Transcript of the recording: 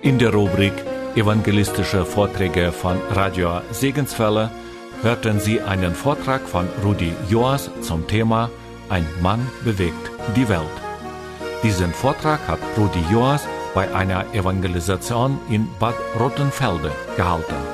In der Rubrik Evangelistische Vorträge von Radio Segenswelle hörten Sie einen Vortrag von Rudi Joas zum Thema Ein Mann bewegt die Welt. Diesen Vortrag hat Rudi Joas bei einer Evangelisation in Bad Rottenfelde gehalten.